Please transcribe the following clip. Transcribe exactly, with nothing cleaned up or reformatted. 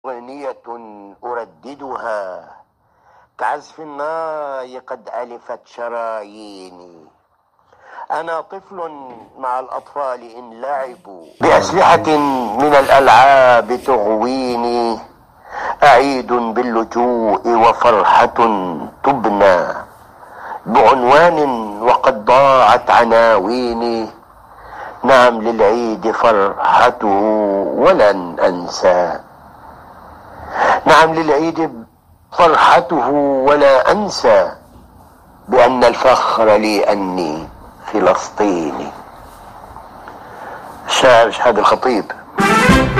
أغنية أرددها كعزف الناي قد ألفت شراييني. أنا طفل مع الأطفال إن لعبوا بأسلحة من الألعاب تغويني. أعيد باللجوء وفرحة تبنى بعنوان وقد ضاعت عناويني. نعم للعيد فرحته ولن أنسى، نعم للعيد فرحته ولا أنسى بأن الفخر لي أني فلسطيني. الشاعر شهاب الخطيب.